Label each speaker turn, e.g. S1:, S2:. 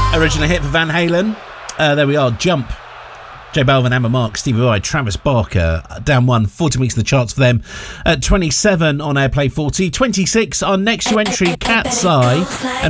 S1: Original hit for Van Halen. There we are, Jump. J Balvin, Amber Mark, Stevie Vai, Travis Barker, down 1, 14 weeks in the charts for them. At 27 on Airplay 40, 26 on next to entry, Cat's Eye. And